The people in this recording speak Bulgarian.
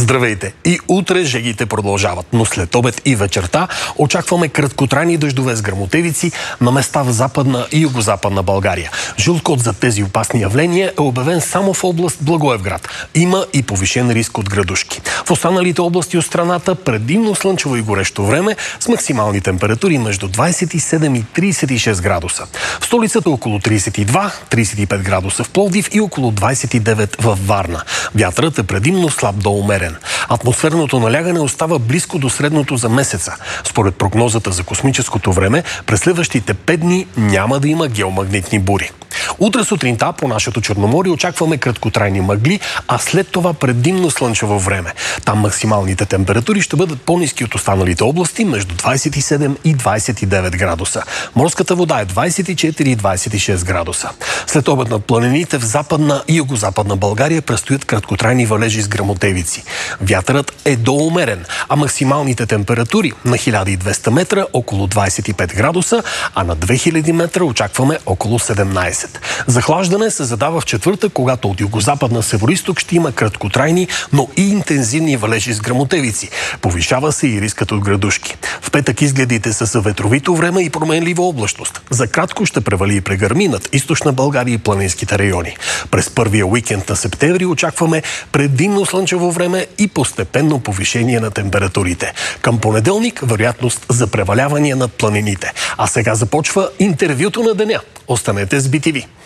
Здравейте! И утре жегите продължават, но след обед и вечерта очакваме краткотрайни дъждове с гръмотевици на места в Западна и Югозападна България. Жълт код за тези опасни явления е обявен само в област Благоевград. Има и повишен риск от градушки. В останалите области от страната предимно слънчево и горещо време с максимални температури между 27 и 36 градуса. В столицата около 32-35 градуса в Пловдив и около 29 във Варна. Вятърът е предимно слаб до умерен. Атмосферното налягане остава близко до средното за месеца. Според прогнозата за космическото време, през следващите 5 дни няма да има геомагнитни бури. Утре сутринта по нашето Черноморие очакваме краткотрайни мъгли, а след това предимно слънчево време. Там максималните температури ще бъдат по-ниски от останалите области, между 27 и 29 градуса. Морската вода е 24 и 26 градуса. След обед над планините в Западна и Югозападна България предстоят краткотрайни валежи с гръмотевици. Вятърът е доумерен, а максималните температури на 1200 метра около 25 градуса, а на 2000 метра очакваме около 17. Захлаждане се задава в четвъртък, когато от югозападна североизток ще има краткотрайни, но и интензивни валежи с гръмотевици. Повишава се и рискът от градушки. В петък изгледите са за ветровито време и променлива облачност. За кратко ще превали и прегърми над източна България и планинските райони. През първия уикенд на септември очакваме предимно слънчево време и постепенно повишение на температурите. Към понеделник вероятност за превалявания над планините. А сега започва интервюто на деня. Останете с BTV.